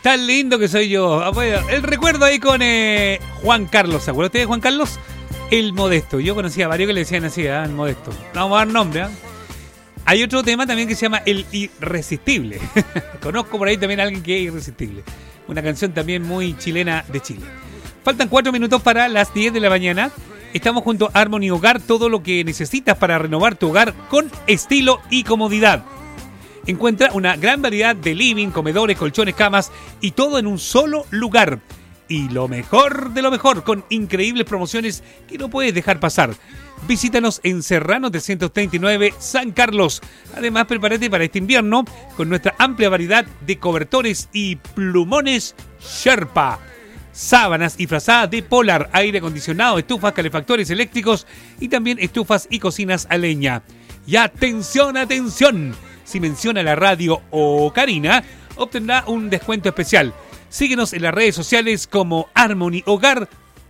Tan lindo que soy yo. El recuerdo ahí con Juan Carlos. ¿Se acuerdan ustedes de Juan Carlos? El Modesto. Yo conocía a varios que le decían así, el Modesto. No vamos a dar nombre, ¿eh? Hay otro tema también que se llama El Irresistible. Conozco por ahí también a alguien que es irresistible. Una canción también muy chilena de Chile. Faltan 4 minutos para las 10 de la mañana. Estamos junto a Harmony Hogar, todo lo que necesitas para renovar tu hogar con estilo y comodidad. Encuentra una gran variedad de living, comedores, colchones, camas y todo en un solo lugar. Y lo mejor de lo mejor, con increíbles promociones que no puedes dejar pasar. Visítanos en Serrano 339, San Carlos. Además, prepárate para este invierno con nuestra amplia variedad de cobertores y plumones Sherpa. Sábanas y frazadas de Polar, aire acondicionado, estufas, calefactores eléctricos y también estufas y cocinas a leña. Y atención, atención. Si menciona la radio Ocarina, obtendrá un descuento especial. Síguenos en las redes sociales como harmonyhogar.cl.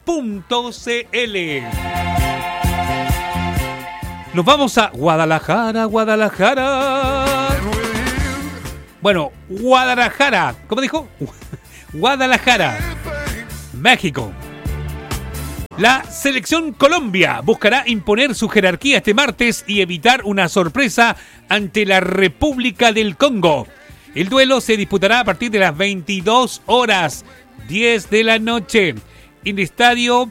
Nos vamos a Guadalajara. Bueno, Guadalajara. ¿Cómo dijo? Guadalajara, México. La selección Colombia buscará imponer su jerarquía este martes y evitar una sorpresa ante la República del Congo. El duelo se disputará a partir de las 22 horas, 10 de la noche, en el estadio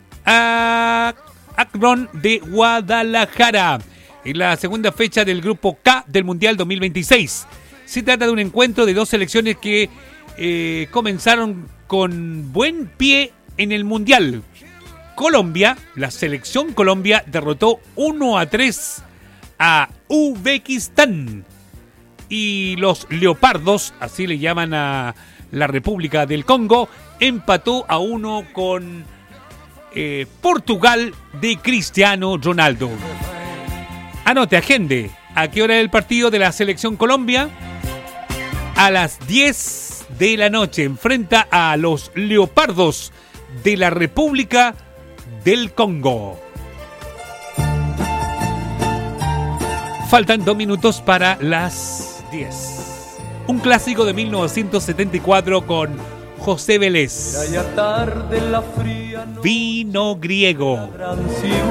Akron de Guadalajara, en la segunda fecha del Grupo K del Mundial 2026. Se trata de un encuentro de dos selecciones que comenzaron con buen pie en el Mundial. Colombia, la selección Colombia derrotó 1-3 a Uzbekistán. Y los Leopardos, así le llaman a la República del Congo, empató a 1 con Portugal de Cristiano Ronaldo. Anote, agende. ¿A qué hora es el partido de la selección Colombia? A las 10 de la noche. Enfrenta a los Leopardos de la República del Congo. Faltan 2 minutos para las 10. Un clásico de 1974 con José Vélez. Vino griego.